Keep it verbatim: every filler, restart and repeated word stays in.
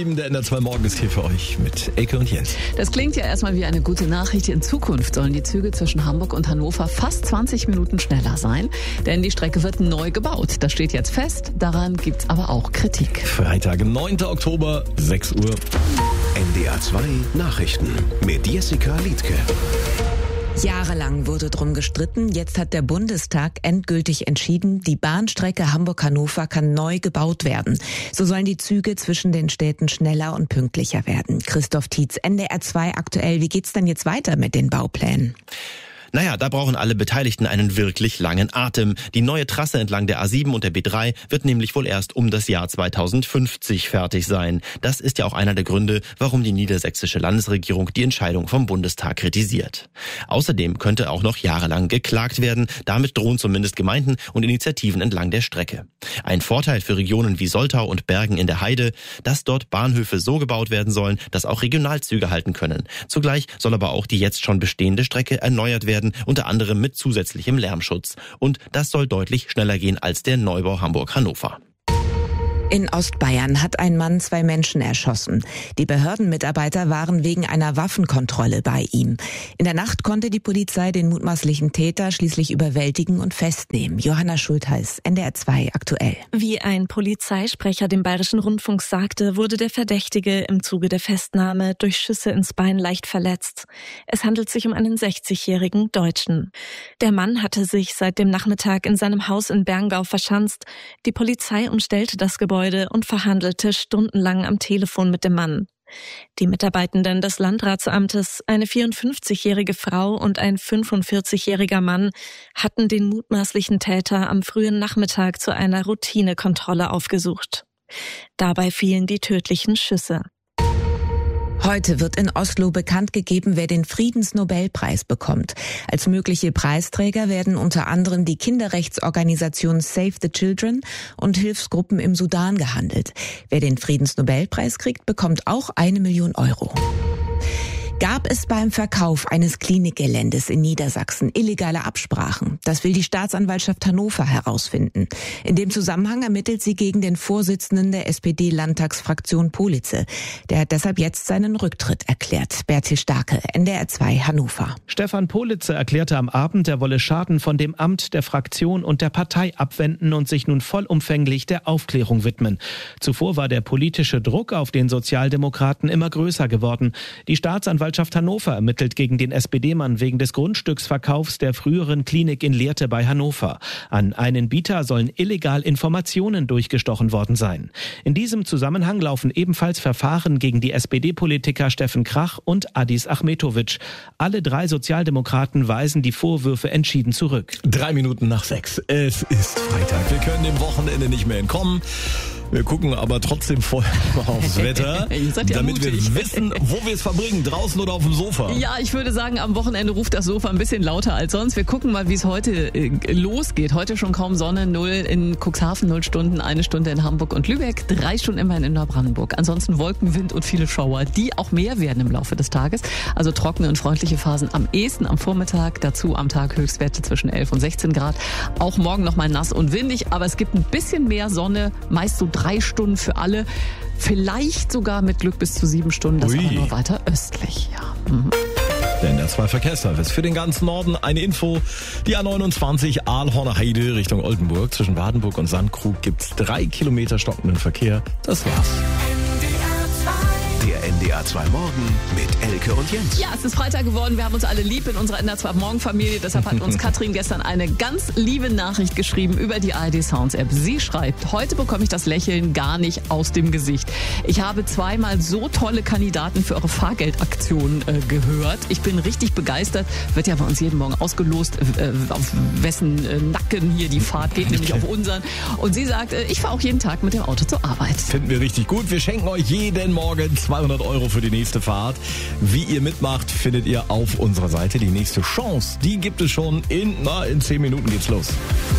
sieben, der N R zwei Morgen ist hier für euch mit Elke und Jens. Das klingt ja erstmal wie eine gute Nachricht. In Zukunft sollen die Züge zwischen Hamburg und Hannover fast zwanzig Minuten schneller sein, denn die Strecke wird neu gebaut. Das steht jetzt fest, daran gibt's aber auch Kritik. Freitag, neunter Oktober, sechs Uhr. N D R zwei Nachrichten mit Jessica Liedke. Jahrelang wurde drum gestritten. Jetzt hat der Bundestag endgültig entschieden, die Bahnstrecke Hamburg-Hannover kann neu gebaut werden. So sollen die Züge zwischen den Städten schneller und pünktlicher werden. Christoph Tietz, N D R zwei aktuell. Wie geht's denn jetzt weiter mit den Bauplänen? Naja, da brauchen alle Beteiligten einen wirklich langen Atem. Die neue Trasse entlang der A sieben und der B drei wird nämlich wohl erst um das Jahr zweitausendfünfzig fertig sein. Das ist ja auch einer der Gründe, warum die niedersächsische Landesregierung die Entscheidung vom Bundestag kritisiert. Außerdem könnte auch noch jahrelang geklagt werden. Damit drohen zumindest Gemeinden und Initiativen entlang der Strecke. Ein Vorteil für Regionen wie Soltau und Bergen in der Heide, dass dort Bahnhöfe so gebaut werden sollen, dass auch Regionalzüge halten können. Zugleich soll aber auch die jetzt schon bestehende Strecke erneuert werden, unter anderem mit zusätzlichem Lärmschutz. Und das soll deutlich schneller gehen als der Neubau Hamburg-Hannover. In Ostbayern hat ein Mann zwei Menschen erschossen. Die Behördenmitarbeiter waren wegen einer Waffenkontrolle bei ihm. In der Nacht konnte die Polizei den mutmaßlichen Täter schließlich überwältigen und festnehmen. Johanna Schultheiß, N D R zwei aktuell. Wie ein Polizeisprecher dem Bayerischen Rundfunk sagte, wurde der Verdächtige im Zuge der Festnahme durch Schüsse ins Bein leicht verletzt. Es handelt sich um einen sechzigjährigen Deutschen. Der Mann hatte sich seit dem Nachmittag in seinem Haus in Berngau verschanzt. Die Polizei umstellte das Gebäude und verhandelte stundenlang am Telefon mit dem Mann. Die Mitarbeitenden des Landratsamtes, eine vierundfünfzigjährige Frau und ein fünfundvierzigjähriger Mann, hatten den mutmaßlichen Täter am frühen Nachmittag zu einer Routinekontrolle aufgesucht. Dabei fielen die tödlichen Schüsse. Heute wird in Oslo bekannt gegeben, wer den Friedensnobelpreis bekommt. Als mögliche Preisträger werden unter anderem die Kinderrechtsorganisation Save the Children und Hilfsgruppen im Sudan gehandelt. Wer den Friedensnobelpreis kriegt, bekommt auch eine Million Euro. Gab es beim Verkauf eines Klinikgeländes in Niedersachsen illegale Absprachen? Das will die Staatsanwaltschaft Hannover herausfinden. In dem Zusammenhang ermittelt sie gegen den Vorsitzenden der S P D-Landtagsfraktion Politze. Der hat deshalb jetzt seinen Rücktritt erklärt. Bertil Starke, N D R zwei Hannover. Stefan Politze erklärte am Abend, er wolle Schaden von dem Amt, der Fraktion und der Partei abwenden und sich nun vollumfänglich der Aufklärung widmen. Zuvor war der politische Druck auf den Sozialdemokraten immer größer geworden. Die Staatsanwaltschaft Staatsanwaltschaft Hannover ermittelt gegen den S P D-Mann wegen des Grundstücksverkaufs der früheren Klinik in Lehrte bei Hannover. An einen Bieter sollen illegal Informationen durchgestochen worden sein. In diesem Zusammenhang laufen ebenfalls Verfahren gegen die S P D-Politiker Steffen Krach und Adis Achmetovic. Alle drei Sozialdemokraten weisen die Vorwürfe entschieden zurück. Drei Minuten nach sechs. Es ist Freitag. Wir können dem Wochenende nicht mehr entkommen. Wir gucken aber trotzdem vorher mal aufs Wetter, ja damit mutig. Wir wissen, wo wir es verbringen, draußen oder auf dem Sofa. Ja, ich würde sagen, am Wochenende ruft das Sofa ein bisschen lauter als sonst. Wir gucken mal, wie es heute äh, losgeht. Heute schon kaum Sonne, null in Cuxhaven, null Stunden, eine Stunde in Hamburg und Lübeck, drei Stunden immerhin in Neubrandenburg. Ansonsten Wolken, Wind und viele Schauer, die auch mehr werden im Laufe des Tages. Also trockene und freundliche Phasen am ehesten am Vormittag, dazu am Tag Höchstwerte zwischen elf und sechzehn Grad. Auch morgen nochmal nass und windig, aber es gibt ein bisschen mehr Sonne, meist so drei Stunden für alle, vielleicht sogar mit Glück bis zu sieben Stunden, das Ui. Aber nur weiter östlich. Ja. Mhm. Der N R zwei Verkehrsservice für den ganzen Norden. Eine Info, die A neunundzwanzig Aalhorner Heide Richtung Oldenburg. Zwischen Wadenburg und Sandkrug gibt's drei Kilometer stockenden Verkehr. Das war's. Der N D R zwei Morgen mit Elke und Jens. Ja, es ist Freitag geworden. Wir haben uns alle lieb in unserer N D R zwei Morgenfamilie. Deshalb hat uns Katrin gestern eine ganz liebe Nachricht geschrieben über die A R D Sounds App. Sie schreibt, heute bekomme ich das Lächeln gar nicht aus dem Gesicht. Ich habe zweimal so tolle Kandidaten für eure Fahrgeldaktion äh, gehört. Ich bin richtig begeistert. Wird ja bei uns jeden Morgen ausgelost, äh, auf wessen äh, Nacken hier die Fahrt geht, nämlich auf unseren. Und sie sagt, äh, ich fahre auch jeden Tag mit dem Auto zur Arbeit. Finden wir richtig gut. Wir schenken euch jeden Morgen zweihundert Euro für die nächste Fahrt. Wie ihr mitmacht, findet ihr auf unserer Seite. Die nächste Chance, die gibt es schon in, na, in zehn Minuten geht's los.